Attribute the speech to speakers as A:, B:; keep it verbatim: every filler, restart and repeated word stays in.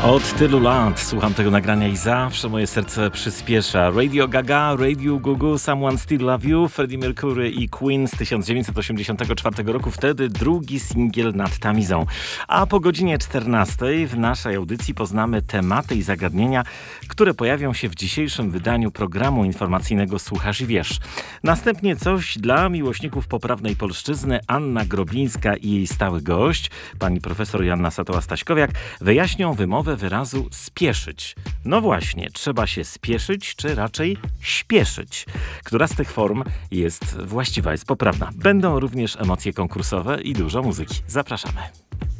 A: Od tylu lat słucham tego nagrania i zawsze moje serce przyspiesza. Radio Gaga, Radio Gugu, Someone Still Love You, Freddie Mercury i Queen z tysiąc dziewięćset osiemdziesiątego czwartego roku, wtedy drugi singiel nad Tamizą. A po godzinie czternastej w naszej audycji poznamy tematy i zagadnienia, które pojawią się w dzisiejszym wydaniu programu informacyjnego Słuchasz i Wiesz. Następnie coś dla miłośników poprawnej polszczyzny. Anna Groblińska i jej stały gość, pani profesor Joanna Satoła-Staśkowiak, wyjaśnią wymowę wyrazu spieszyć. No właśnie, trzeba się spieszyć, czy raczej śpieszyć? Która z tych form jest właściwa, jest poprawna? Będą również emocje konkursowe i dużo muzyki. Zapraszamy.